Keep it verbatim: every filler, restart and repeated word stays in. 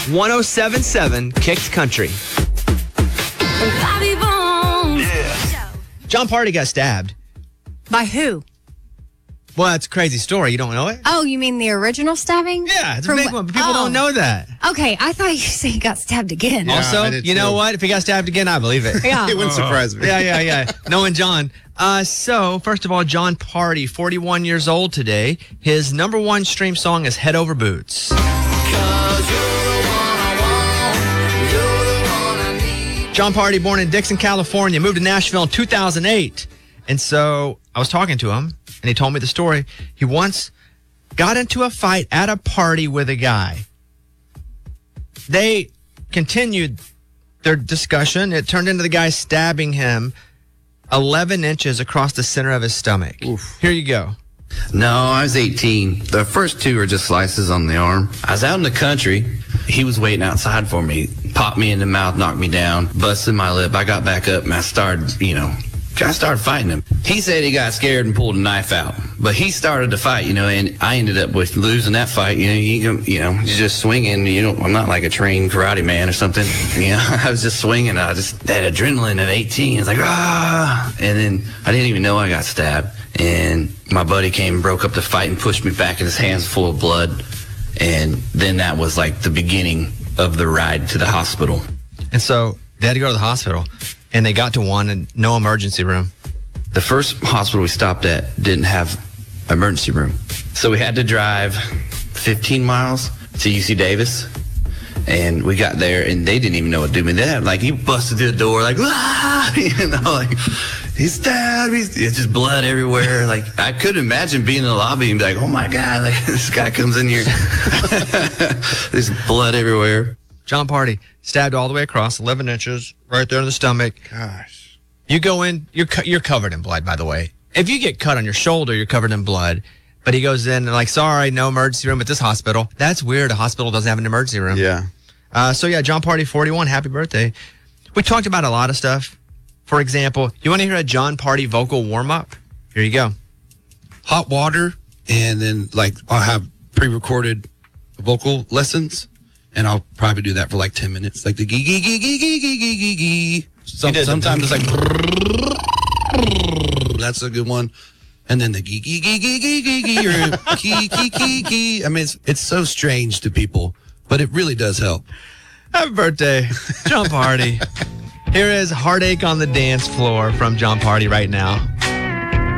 one oh seven point seven Kicks Country. Yeah. Jon Pardi got stabbed. By who? Well, that's a crazy story. You don't know it? Oh, you mean the original stabbing? Yeah, it's a From big wh- one, but people oh. don't know that. Okay, I thought you said he got stabbed again. Yeah, also, I did you know too. what? If he got stabbed again, I believe it. Yeah. It wouldn't surprise me. yeah, yeah, yeah. Knowing John. Uh, so, first of all, Jon Pardi, forty-one years old today. His number one stream song is Head Over Boots. Jon Pardi, born in Dixon, California, moved to Nashville in two thousand eight. And so I was talking to him, and he told me the story. He once got into a fight at a party with a guy. They continued their discussion. It turned into the guy stabbing him eleven inches across the center of his stomach. Oof. Here you go. No, I was eighteen. The first two were just slices on the arm. I was out in the country. He was waiting outside for me. Popped me in the mouth, knocked me down, busted my lip. I got back up and I started, you know, I started fighting him. He said he got scared and pulled a knife out. But he started to fight, you know, and I ended up with losing that fight. You know, you, you know, you're just swinging. You know, I'm not like a trained karate man or something. You know, I was just swinging. I just, that adrenaline at eighteen. It's like, ah. And then I didn't even know I got stabbed. And my buddy came and broke up the fight and pushed me back, and his hands full of blood. And then that was like the beginning of the ride to the hospital. And so they had to go to the hospital, and they got to one and no emergency room. The first hospital we stopped at didn't have emergency room. So we had to drive fifteen miles to U C Davis. And we got there, and they didn't even know what to do. I mean, they had, like, he busted through the door, like, ah, you know, like, he's stabbed. He's, it's just blood everywhere. Like, I couldn't imagine being in the lobby and be like, oh, my God, like, this guy comes in here. There's blood everywhere. Jon Pardi stabbed all the way across, eleven inches, right there in the stomach. Gosh. You go in, you're co- you're covered in blood, by the way. If you get cut on your shoulder, you're covered in blood. But he goes in and like, sorry, no emergency room at this hospital. That's weird. A hospital doesn't have an emergency room. Yeah. Uh, so yeah, Jon Pardi, forty-one. Happy birthday. We talked about a lot of stuff. For example, you want to hear a Jon Pardi vocal warm up? Here you go. Hot water, and then like I'll have pre-recorded vocal lessons, and I'll probably do that for like ten minutes, like the gee gee gee gee gee gee gee gee gee. Some, sometimes it's like that's a good one, and then the gee gee gee gee gee gee gee or key key key key. I mean, it's it's so strange to people, but it really does help. Happy birthday, Jon Pardi. Here is Heartache on the Dance Floor from Jon Pardi right now.